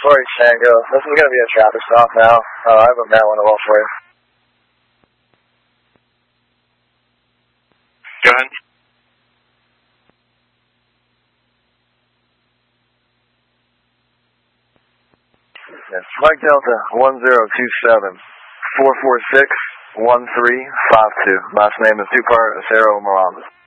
4 Tango. This is going to be a traffic stop now. I have a marijuana roll for you. Go ahead. Yes. Mike Delta 1027 446 1352. Last name is Dupar Acero Morales.